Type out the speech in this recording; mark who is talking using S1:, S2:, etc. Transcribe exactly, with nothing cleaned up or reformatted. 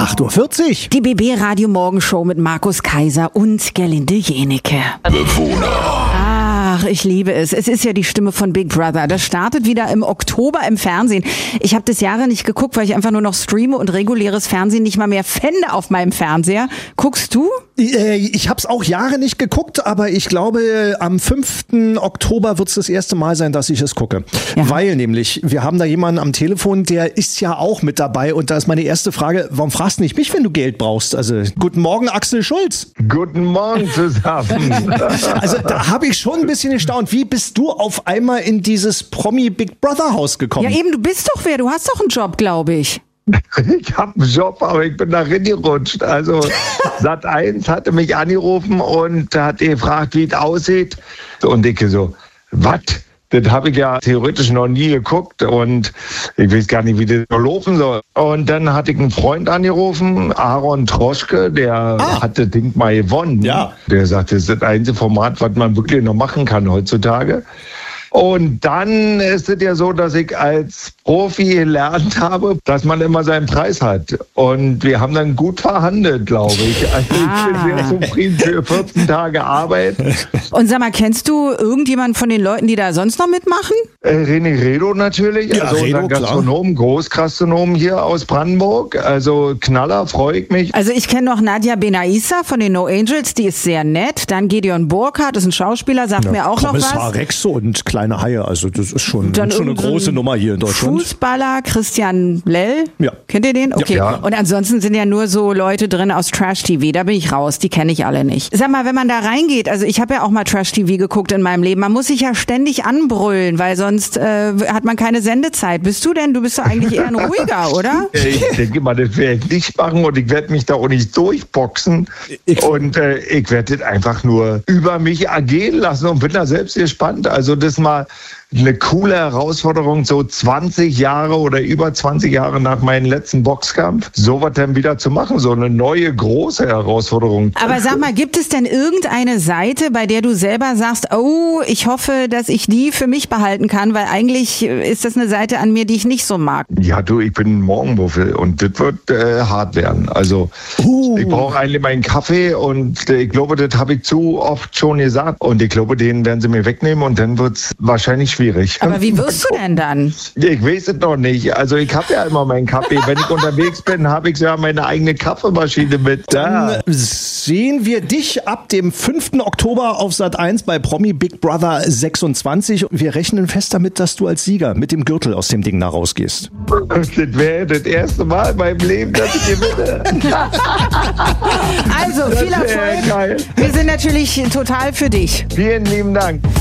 S1: acht Uhr vierzig.
S2: Die B B Radio Morgenshow mit Markus Kaiser und Gerlinde Jenecke. Ach, ich liebe es. Es ist ja die Stimme von Big Brother. Das startet wieder im Oktober im Fernsehen. Ich habe das Jahre nicht geguckt, weil ich einfach nur noch streame und reguläres Fernsehen nicht mal mehr fände auf meinem Fernseher. Guckst du?
S1: Ich habe es auch Jahre nicht geguckt, aber ich glaube, am fünften Oktober wird es das erste Mal sein, dass ich es gucke. Ja. Weil nämlich, wir haben da jemanden am Telefon, der ist ja auch mit dabei. Und da ist meine erste Frage, warum fragst du nicht mich, wenn du Geld brauchst? Also, guten Morgen, Axel Schulz.
S3: Guten Morgen zusammen.
S1: Also, da habe ich schon ein bisschen gestaunt. Wie bist du auf einmal in dieses Promi-Big Brother-Haus gekommen?
S2: Ja eben, du bist doch wer, du hast doch einen Job, glaube ich.
S3: Ich habe einen Job, aber ich bin da reingerutscht. Also Sat eins hatte mich angerufen und hat gefragt, wie es aussieht. Und ich so, was? Das habe ich ja theoretisch noch nie geguckt und ich weiß gar nicht, wie das laufen soll. Und dann hatte ich einen Freund angerufen, Aaron Troschke, der ah. hat das Ding mal gewonnen. Ja. Der sagte, das ist das einzige Format, was man wirklich noch machen kann heutzutage. Und dann ist es ja so, dass ich als Profi gelernt habe, dass man immer seinen Preis hat. Und wir haben dann gut verhandelt, glaube ich. Also ich bin sehr zufrieden für vierzehn Tage Arbeit.
S2: Und sag mal, kennst du irgendjemanden von den Leuten, die da sonst noch mitmachen?
S3: Äh, René Redo natürlich, ja, also unser Gastronom, Großgastronom hier aus Brandenburg. Also Knaller, freue ich mich.
S2: Also ich kenne noch Nadja Benaissa von den No Angels, die ist sehr nett. Dann Gideon Burkhardt ist ein Schauspieler, sagt ja, mir auch noch was.
S1: Kommissar Rex und kleine Haie, also das ist schon, schon eine große Nummer hier in Deutschland.
S2: Fußballer Christian Lell, ja. Kennt ihr den? Okay. Ja. Und ansonsten sind ja nur so Leute drin aus Trash-T V, da bin ich raus, die kenne ich alle nicht. Sag mal, wenn man da reingeht, also ich habe ja auch mal Trash-T V geguckt in meinem Leben, man muss sich ja ständig anbrüllen, weil sonst äh, hat man keine Sendezeit. Bist du denn? Du bist doch eigentlich eher ein ruhiger, oder?
S3: Ich denke mal, das werde ich nicht machen und ich werde mich da auch nicht durchboxen ich und äh, ich werde das einfach nur über mich ergehen lassen und bin da selbst gespannt. Also das mal eine coole Herausforderung, so zwanzig Jahre oder über zwanzig Jahre nach meinem letzten Boxkampf, sowas dann wieder zu machen, so eine neue große Herausforderung.
S2: Aber sag mal, gibt es denn irgendeine Seite, bei der du selber sagst, oh, ich hoffe, dass ich die für mich behalten kann, weil eigentlich ist das eine Seite an mir, die ich nicht so mag?
S3: Ja, du, ich bin ein Morgenmuffel und das wird äh, hart werden. Also uh. ich brauche eigentlich meinen Kaffee und äh, ich glaube, das habe ich zu oft schon gesagt und ich glaube, den werden sie mir wegnehmen und dann wird es wahrscheinlich schwierig.
S2: Aber wie wirst du denn dann?
S3: Ich weiß es noch nicht. Also ich habe ja immer meinen Kaffee. Wenn ich unterwegs bin, habe ich ja meine eigene Kaffeemaschine mit.
S1: Dann sehen wir dich ab dem fünften Oktober auf Sat eins bei Promi Big Brother sechsundzwanzig. Wir rechnen fest damit, dass du als Sieger mit dem Gürtel aus dem Ding da rausgehst.
S3: Das wäre das erste Mal in meinem Leben, dass ich gewinne.
S2: Also viel Erfolg. Geil. Wir sind natürlich total für dich.
S3: Vielen lieben Dank.